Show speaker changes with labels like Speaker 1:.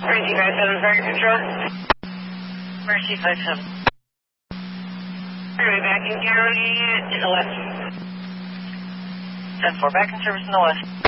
Speaker 1: Mercy 57, Target Control.
Speaker 2: Mercy 57.
Speaker 1: We're back in county to the left.
Speaker 2: 10-4, back in service in the west.